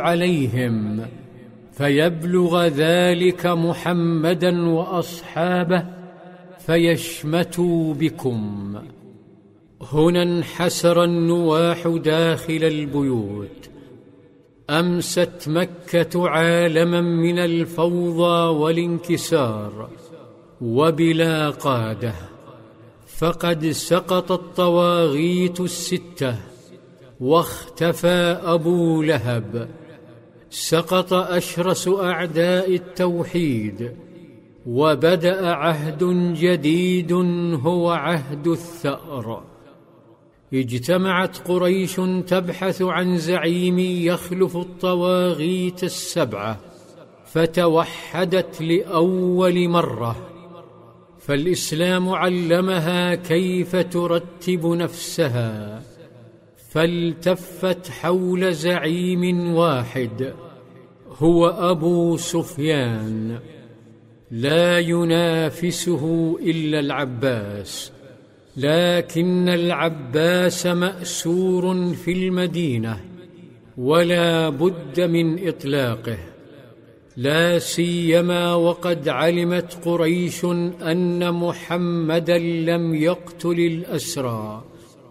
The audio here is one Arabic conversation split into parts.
عليهم فيبلغ ذلك محمدا وأصحابه فيشمتوا بكم. هنا انحسر النواح داخل البيوت. أمست مكة عالما من الفوضى والانكسار وبلا قادة، فقد سقط الطواغيت الستة واختفى أبو لهب، سقط أشرس أعداء التوحيد، وبدأ عهد جديد هو عهد الثأر. اجتمعت قريش تبحث عن زعيم يخلف الطواغيت السبعة، فتوحدت لأول مرة، فالإسلام علمها كيف ترتب نفسها، فالتفت حول زعيم واحد هو أبو سفيان، لا ينافسه إلا العباس، لكن العباس مأسور في المدينة ولا بد من إطلاقه، لا سيما وقد علمت قريش أن محمدا لم يقتل الأسرى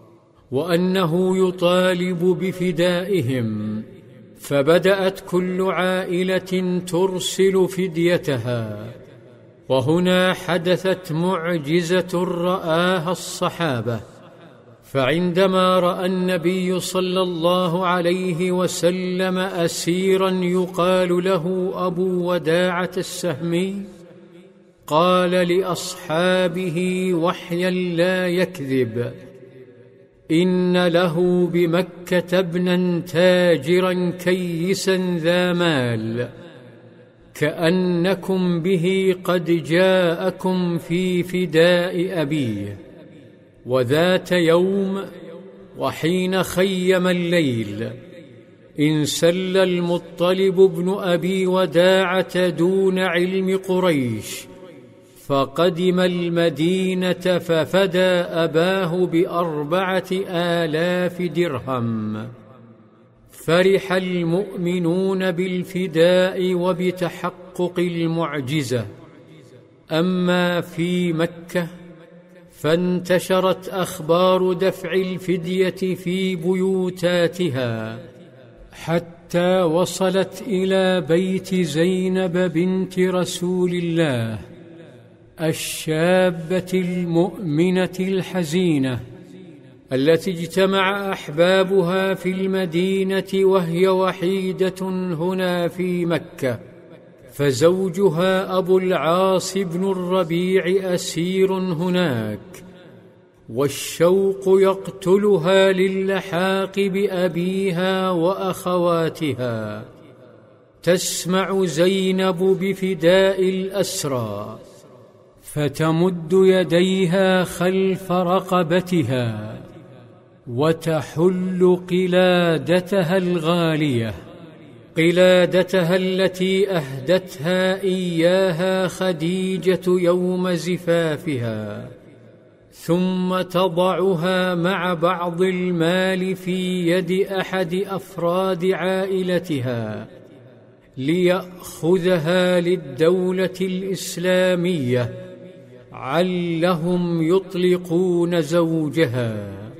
وأنه يطالب بفدائهم، فبدأت كل عائلة ترسل فديتها. وهنا حدثت معجزة رآها الصحابة، فعندما رأى النبي صلى الله عليه وسلم أسيرا يقال له أبو وداعة السهمي، قال لأصحابه وحيا لا يكذب: إن له بمكة ابنا تاجرا كيسا ذا مال، كأنكم به قد جاءكم في فداء أبيه. وذات يوم وحين خيم الليل انسل المطلب بن أبي وداعة دون علم قريش، فقدم المدينة ففدى أباه ب4,000 درهم. فرح المؤمنون بالفداء وبتحقق المعجزة. أما في مكة فانتشرت أخبار دفع الفدية في بيوتاتها، حتى وصلت إلى بيت زينب بنت رسول الله الشابة المؤمنة الحزينة، التي اجتمع أحبابها في المدينة وهي وحيدة هنا في مكة، فزوجها أبو العاص بن الربيع أسير هناك، والشوق يقتلها للحاق بأبيها وأخواتها. تسمع زينب بفداء الأسرى، فتمد يديها خلف رقبتها وتحل قلادتها الغالية، قلادتها التي أهدتها إياها خديجة يوم زفافها، ثم تضعها مع بعض المال في يد أحد أفراد عائلتها ليأخذها للدولة الإسلامية علهم يطلقون زوجها.